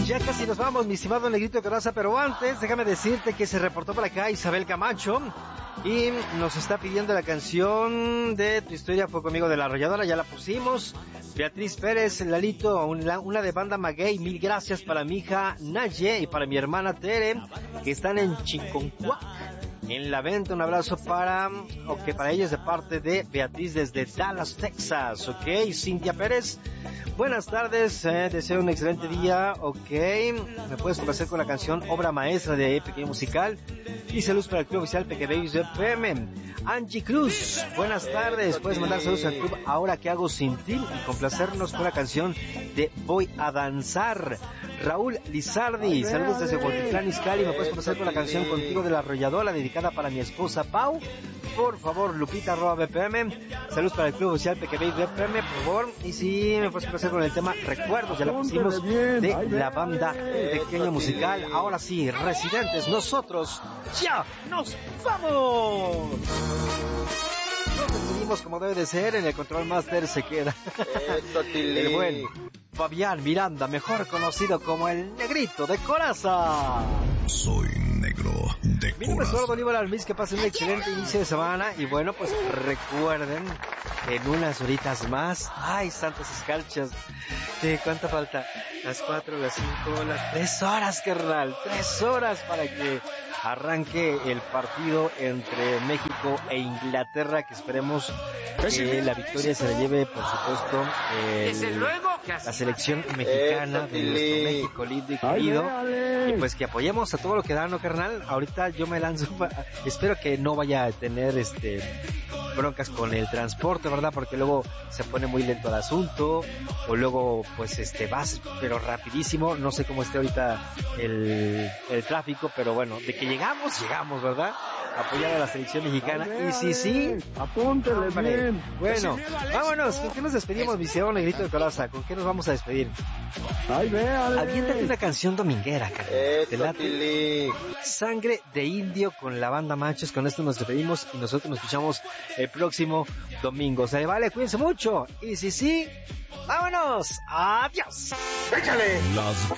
Ya casi nos vamos, mi estimado Negrito de Coraza, pero antes déjame decirte que se reportó por acá Isabel Camacho y nos está pidiendo la canción de Tu historia fue conmigo de La Arrolladora, ya la pusimos. Beatriz Pérez, Lalito, una de Banda Maguey, mil gracias para mi hija Naye y para mi hermana Tere, que están en Chiconcuac, en la venta. Un abrazo para ellos de parte de Beatriz desde Dallas, Texas, Cintia Pérez, buenas tardes, deseo un excelente día, me puedes complacer con la canción Obra Maestra de Pequeño Musical, y saludos para el club oficial Peque Babies de FM. Angie Cruz, buenas tardes, puedes mandar saludos al club Ahora que hago sin ti y complacernos con la canción de Voy a danzar. Raúl Lizardi, saludos desde Huautitlán Izcalli, me puedes complacer con la canción Contigo de La Arrolladora, dedicada para mi esposa Pau, por favor, Lupita @BPM, saludos para el club oficial Peque Babies de FM, por favor, y si me puedes complacer con el tema Recuerdos, ya la pusimos, de la banda Pequeño Musical. Ahora sí, residentes, nosotros ya nos vamos. Nos despedimos como debe de ser, en el Control Master se queda el buen Fabián Miranda, mejor conocido como el Negrito de Coraza. Soy negro de Mi nombre es Eduardo Bolívar Almiz, que pasen un excelente inicio de semana, y bueno, pues recuerden, en unas horitas más, ay, santas escarchas, ¿cuánta falta? Las 4, las 5, las 3 horas, carnal, 3 horas para que arranque el partido entre México e Inglaterra, que esperemos que la victoria se la lleve, por supuesto, la selección mexicana de nuestro México lindo y querido, y pues que apoyemos a todo lo que da, ¿no, carnal? Ahorita yo me lanzo, espero que no vaya a tener broncas con el transporte, ¿verdad? Porque luego se pone muy lento el asunto, o luego pues vas pero rapidísimo, no sé cómo esté ahorita el tráfico, pero bueno, de que llegamos, ¿verdad? Apoyar a la selección mexicana, y sí, apúntele bien. Bueno, vámonos, ¿con qué nos despedimos, mi señor Negrito de Coraza? ¿Con qué nos vamos a despedir? Ay, véale. Aviéntate una canción dominguera, carnal. Sangre de Indio con la banda Machos. Con esto nos despedimos y nosotros nos escuchamos el próximo domingo. ¿Sale? Vale, cuídense mucho. Y sí, vámonos. Adiós. Échale. Las